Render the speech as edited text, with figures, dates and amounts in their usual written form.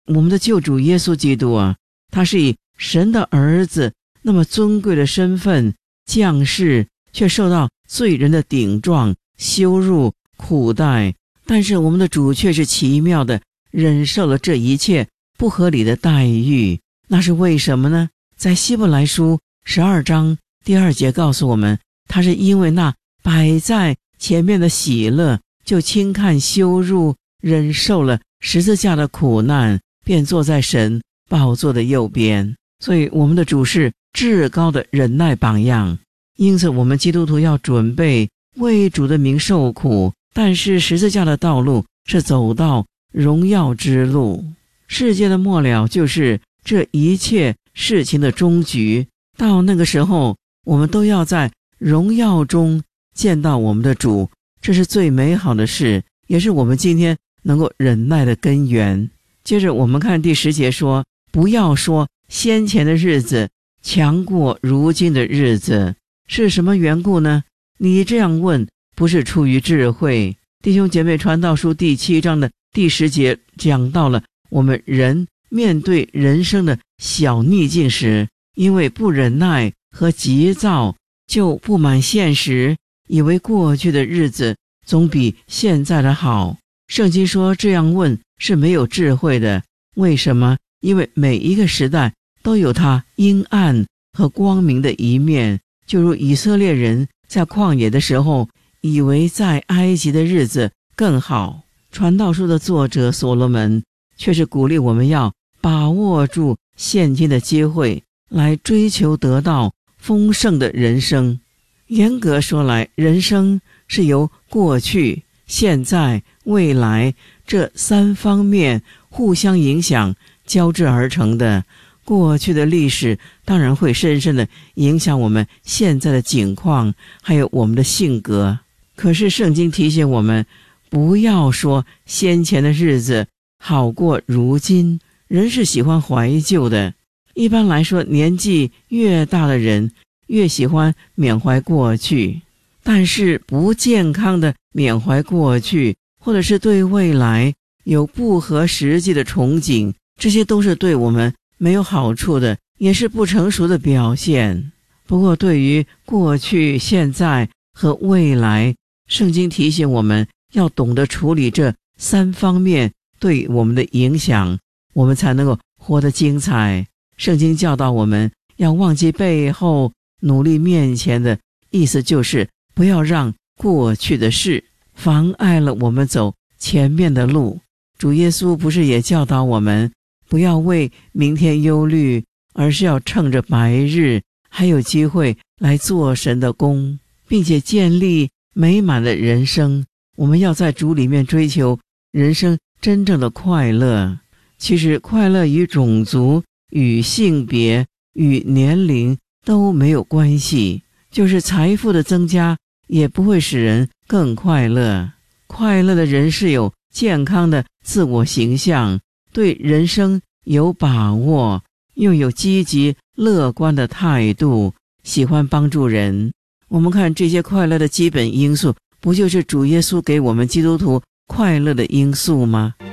我们的救主耶稣基督啊，他是以神的儿子那么尊贵的身份降世，却受到罪人的顶撞、羞辱、苦待，但是我们的主却是奇妙的忍受了这一切不合理的待遇。那是为什么呢？在希伯来书12章第2节告诉我们，他是因为那摆在前面的喜乐，就轻看羞辱，忍受了十字架的苦难，便坐在神宝座的右边。所以我们的主是至高的忍耐榜样，因此我们基督徒要准备为主的名受苦，但是十字架的道路是走到荣耀之路。世界的末了就是这一切事情的终局，到那个时候我们都要在荣耀中见到我们的主，这是最美好的事，也是我们今天能够忍耐的根源。接着我们看第10节说，不要说先前的日子强过如今的日子，是什么缘故呢？你这样问不是出于智慧。弟兄姐妹，传道书第7章的第10节讲到了我们人面对人生的小逆境时，因为不忍耐和急躁，就不满现实，以为过去的日子总比现在的好。圣经说这样问是没有智慧的。为什么？因为每一个时代都有它阴暗和光明的一面，就如以色列人在旷野的时候，以为在埃及的日子更好。传道书的作者所罗门却是鼓励我们要把握住现今的机会，来追求得到丰盛的人生。严格说来，人生是由过去、现在、未来这3方面互相影响交织而成的。过去的历史当然会深深地影响我们现在的境况，还有我们的性格。可是圣经提醒我们，不要说先前的日子好过如今。人是喜欢怀旧的，一般来说，年纪越大的人越喜欢缅怀过去，但是不健康的缅怀过去，或者是对未来有不合实际的憧憬，这些都是对我们没有好处的，也是不成熟的表现。不过对于过去、现在和未来，圣经提醒我们要懂得处理这3方面对我们的影响，我们才能够活得精彩。圣经教导我们要忘记背后，努力面前的，意思就是不要让过去的事妨碍了我们走前面的路。主耶稣不是也教导我们不要为明天忧虑，而是要趁着白日还有机会来做神的工，并且建立美满的人生。我们要在主里面追求人生真正的快乐。其实快乐与种族、与性别、与年龄都没有关系，就是财富的增加也不会使人更快乐。快乐的人是有健康的自我形象，对人生有把握，又有积极乐观的态度，喜欢帮助人。我们看这些快乐的基本因素，不就是主耶稣给我们基督徒快乐的因素吗？